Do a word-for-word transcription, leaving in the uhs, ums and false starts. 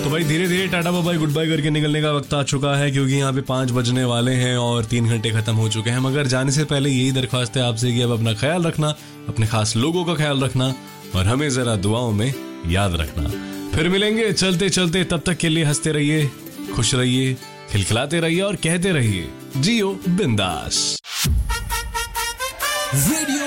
तो भाई धीरे धीरे tata bye bye good bye करके निकलने का वक्त आ चुका है, क्योंकि यहाँ पे पाँच बजने वाले हैं और तीन घंटे खत्म हो चुके हैं। मगर जाने से पहले यही दरख्वास्त है आपसे कि अब अपना ख्याल रखना, अपने खास लोगों का ख्याल रखना और हमें जरा दुआओं में याद रखना। फिर मिलेंगे चलते चलते, तब तक के लिए हंसते रहिए, खुश रहिए, खिलखिलाते रहिए और कहते रहिए जियो बिंदास। रेडियो